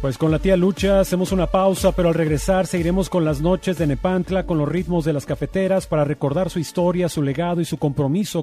Pues con la tía Lucha hacemos una pausa, pero al regresar seguiremos con las noches de Nepantla, con los ritmos de las cafeteras para recordar su historia, su legado y su compromiso